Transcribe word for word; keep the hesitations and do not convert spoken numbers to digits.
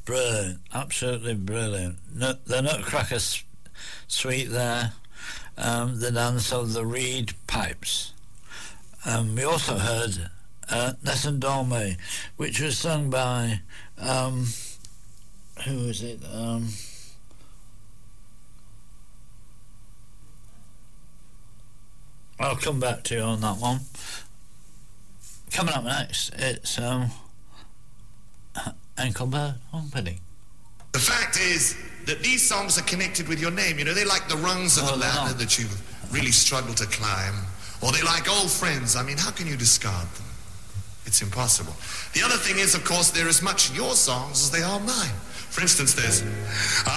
brilliant, absolutely brilliant. Nut, the Nutcracker Suite there, um, the dance of the reed pipes. Um, we also heard uh, Nessun Dorma, which was sung by, um, who was it? Um, I'll come back to you on that one. Coming up next, it's um, Engelbert Humperdinck. The fact is that these songs are connected with your name. You know, they're like the rungs of Oh, a they're ladder not. that you really struggle to climb. Or they're like old friends. I mean, how can you discard them? It's impossible. The other thing is, of course, they're as much your songs as they are mine. For instance, there's...